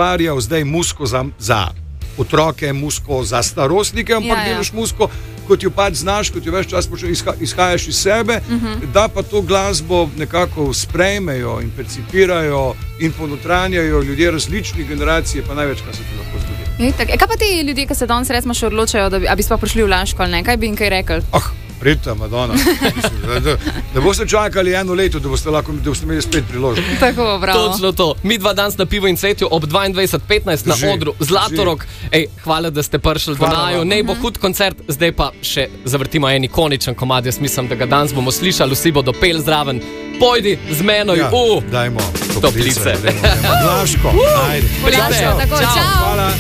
ustvarjal zdaj muziko za otroke, muziko za starostnike, ampak delaš muziko, kot jo pač znaš, kot jo več čas izhajaš iz sebe, da pa to glasbo nekako sprejmejo in percipirajo in ponotranjajo ljudje različnih generacij, pa največ, kar se ti lahko zgodi. Kaj pa ti ljudje, ki se danes recimo še odločajo, da bi sploh prišli v Laško ali ne? Kaj bi jim kaj rekel? Pridite, Madonna. Da boste čakali 1 leto, da boste imeli spet priložnost. Tako, bravo. Točno to. Mi dva danes na Pivu in cvetju ob 22:15 na odru Zlatorog. Hvala, da ste prišli do naju. Nej bo hud koncert, zdaj pa še zavrtimo en ikoničen komad. Jaz mislim, da ga danes bomo slišali, vsi bodo pel zraven. Pojdi z menoj dajmo toplice. Laško. Laško, tako, čau. Hvala.